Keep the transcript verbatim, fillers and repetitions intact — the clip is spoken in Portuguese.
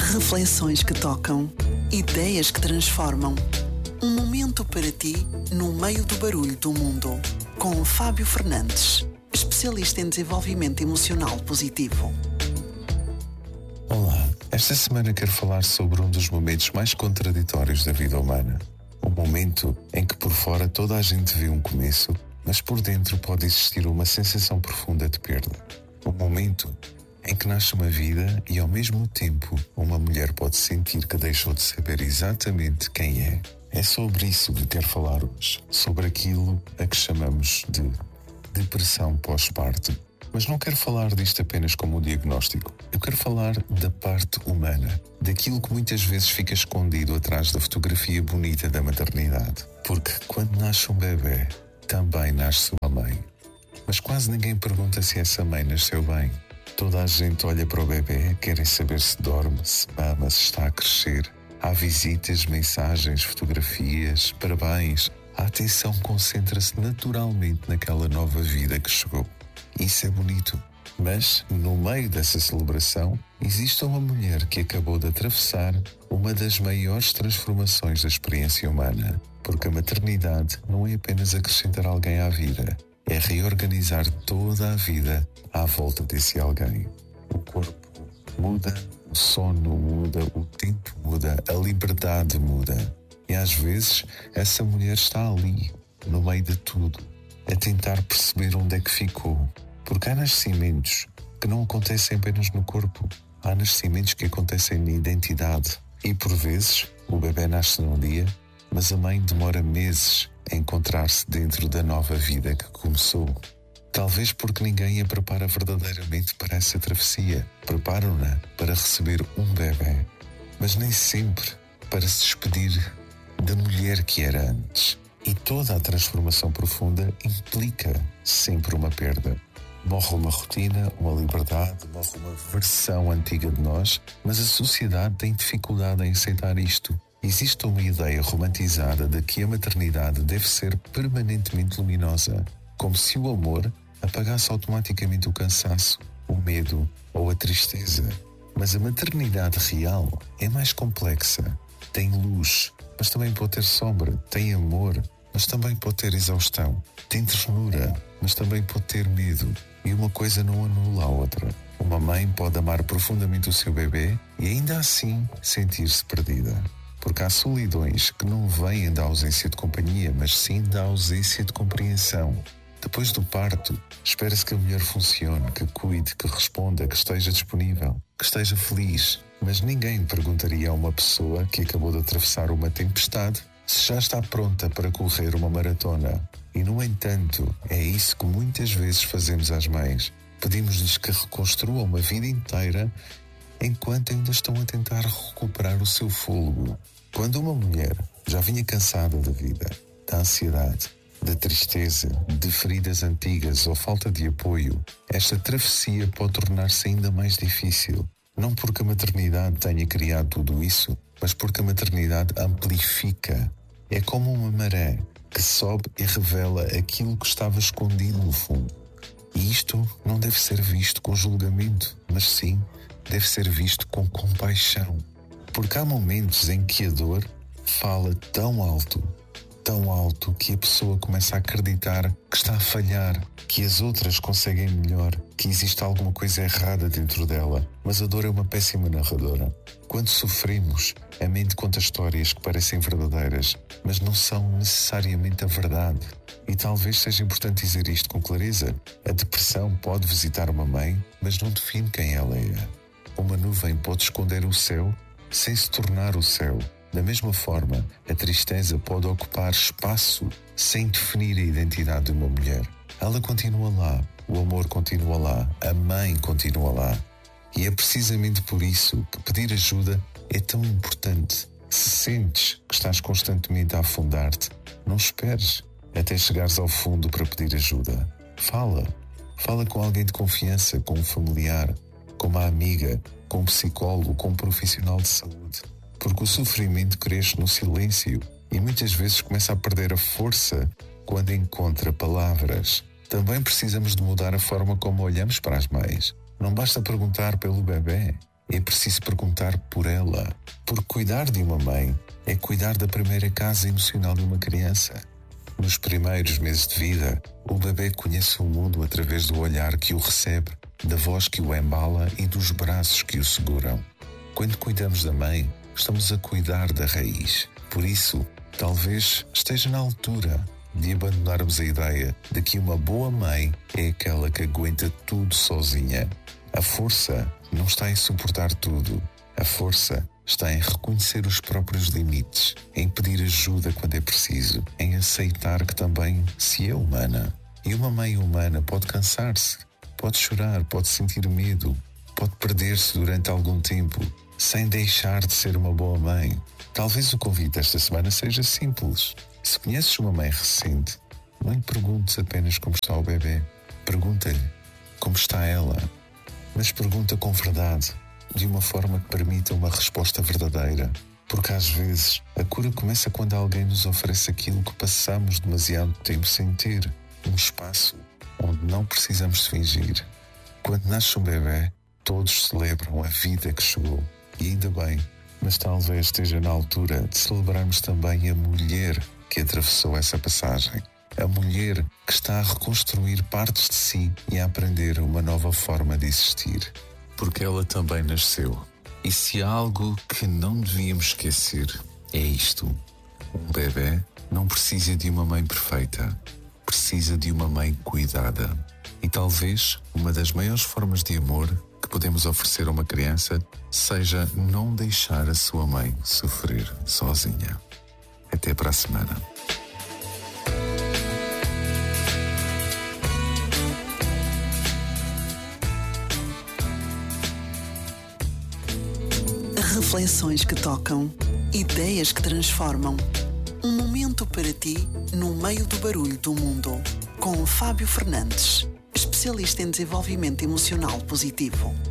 Reflexões que tocam, ideias que transformam. Um momento para ti no meio do barulho do mundo. Com Fábio Fernandes, especialista em desenvolvimento emocional positivo. Olá, esta semana quero falar sobre um dos momentos mais contraditórios da vida humana. Um momento em que por fora toda a gente vê um começo, mas por dentro pode existir uma sensação profunda de perda. Um momento em que nasce uma vida e ao mesmo tempo uma mulher pode sentir que deixou de saber exatamente quem é. É sobre isso que quero falar hoje, sobre aquilo a que chamamos de depressão pós-parto. Mas não quero falar disto apenas como um diagnóstico. Eu quero falar da parte humana, daquilo que muitas vezes fica escondido atrás da fotografia bonita da maternidade. Porque quando nasce um bebê, também nasce uma mãe. Mas quase ninguém pergunta se essa mãe nasceu bem. Toda a gente olha para o bebê, querem saber se dorme, se mama, se está a crescer. Há visitas, mensagens, fotografias, parabéns. A atenção concentra-se naturalmente naquela nova vida que chegou. Isso é bonito. Mas, no meio dessa celebração, existe uma mulher que acabou de atravessar uma das maiores transformações da experiência humana. Porque a maternidade não é apenas acrescentar alguém à vida. É reorganizar toda a vida à volta desse alguém. O corpo muda, o sono muda, o tempo muda, a liberdade muda. E às vezes essa mulher está ali, no meio de tudo, a tentar perceber onde é que ficou. Porque há nascimentos que não acontecem apenas no corpo. Há nascimentos que acontecem na identidade. E por vezes o bebê nasce num dia, mas a mãe demora meses a encontrar-se dentro da nova vida que começou. Talvez porque ninguém a prepara verdadeiramente para essa travessia. Preparam-na para receber um bebê, mas nem sempre para se despedir da mulher que era antes. E toda a transformação profunda implica sempre uma perda. Morre uma rotina, uma liberdade, morre uma versão antiga de nós, mas a sociedade tem dificuldade em aceitar isto. Existe uma ideia romantizada de que a maternidade deve ser permanentemente luminosa, como se o amor apagasse automaticamente o cansaço, o medo ou a tristeza. Mas a maternidade real é mais complexa. Tem luz, mas também pode ter sombra. Tem amor, mas também pode ter exaustão. Tem ternura, mas também pode ter medo. E uma coisa não anula a outra. Uma mãe pode amar profundamente o seu bebê e ainda assim sentir-se perdida. Porque há solidões que não vêm da ausência de companhia, mas sim da ausência de compreensão. Depois do parto, espera-se que a mulher funcione, que cuide, que responda, que esteja disponível, que esteja feliz. Mas ninguém perguntaria a uma pessoa que acabou de atravessar uma tempestade se já está pronta para correr uma maratona. E, no entanto, é isso que muitas vezes fazemos às mães. Pedimos-lhes que reconstruam uma vida inteira enquanto ainda estão a tentar recuperar o seu fôlego. Quando uma mulher já vinha cansada da vida, da ansiedade, da tristeza, de feridas antigas ou falta de apoio, esta travessia pode tornar-se ainda mais difícil. Não porque a maternidade tenha criado tudo isso, mas porque a maternidade amplifica. É como uma maré que sobe e revela aquilo que estava escondido no fundo. E isto não deve ser visto com julgamento, mas sim deve ser visto com compaixão. Porque há momentos em que a dor fala tão alto, tão alto, que a pessoa começa a acreditar que está a falhar, que as outras conseguem melhor, que existe alguma coisa errada dentro dela. Mas a dor é uma péssima narradora. Quando sofremos, a mente conta histórias que parecem verdadeiras, mas não são necessariamente a verdade. E talvez seja importante dizer isto com clareza. A depressão pode visitar uma mãe, mas não define quem ela é. Uma nuvem pode esconder o céu sem se tornar o céu. Da mesma forma, a tristeza pode ocupar espaço sem definir a identidade de uma mulher. Ela continua lá, o amor continua lá, a mãe continua lá. E é precisamente por isso que pedir ajuda é tão importante. Se sentes que estás constantemente a afundar-te, não esperes até chegares ao fundo para pedir ajuda. Fala. Fala com alguém de confiança, com um familiar, com uma amiga, com um psicólogo, com um profissional de saúde. Porque o sofrimento cresce no silêncio e muitas vezes começa a perder a força quando encontra palavras. Também precisamos de mudar a forma como olhamos para as mães. Não basta perguntar pelo bebê, é preciso perguntar por ela, porque cuidar de uma mãe é cuidar da primeira casa emocional de uma criança. Nos primeiros meses de vida, o bebê conhece o mundo através do olhar que o recebe, da voz que o embala e dos braços que o seguram. Quando cuidamos da mãe, estamos a cuidar da raiz. Por isso, talvez esteja na altura de abandonarmos a ideia de que uma boa mãe é aquela que aguenta tudo sozinha. A força não está em suportar tudo. A força está em reconhecer os próprios limites, em pedir ajuda quando é preciso, em aceitar que também se é humana. E uma mãe humana pode cansar-se, pode chorar, pode sentir medo, pode perder-se durante algum tempo, sem deixar de ser uma boa mãe. Talvez o convite desta semana seja simples. Se conheces uma mãe recente, não lhe perguntes apenas como está o bebê. Pergunta-lhe como está ela. Mas pergunta com verdade, de uma forma que permita uma resposta verdadeira. Porque às vezes a cura começa quando alguém nos oferece aquilo que passamos demasiado tempo sem ter. Um espaço onde não precisamos de fingir. Quando nasce um bebê, todos celebram a vida que chegou. E ainda bem, mas talvez esteja na altura de celebrarmos também a mulher que atravessou essa passagem. A mulher que está a reconstruir partes de si e a aprender uma nova forma de existir. Porque ela também nasceu. E se há algo que não devíamos esquecer, é isto. Um bebê não precisa de uma mãe perfeita. Precisa de uma mãe cuidada. E talvez uma das maiores formas de amor que podemos oferecer a uma criança seja não deixar a sua mãe sofrer sozinha. Até para a semana. Reflexões que tocam, ideias que transformam. Um momento para ti no meio do barulho do mundo. Com Fábio Fernandes, especialista em desenvolvimento emocional positivo.